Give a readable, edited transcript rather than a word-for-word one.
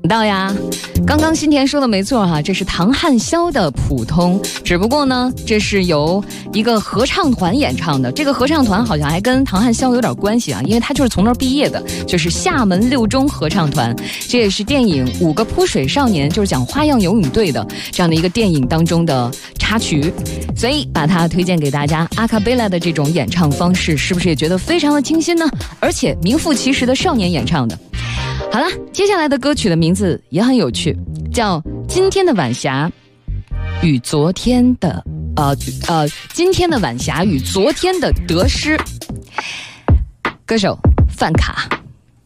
到呀，刚刚新田说的没错哈，这是唐汉霄的普通，只不过呢，这是由一个合唱团演唱的。这个合唱团好像还跟唐汉霄有点关系啊，因为他就是从那儿毕业的，就是厦门六中合唱团。这也是电影《五个扑水少年》，就是讲花样游泳队的这样的一个电影当中的插曲，所以把它推荐给大家。阿卡贝拉的这种演唱方式，是不是也觉得非常的清新呢？而且名副其实的少年演唱的。好了，接下来的歌曲的名字也很有趣，叫《今天的晚霞与昨天的今天的晚霞与昨天的得失》，歌手范卡。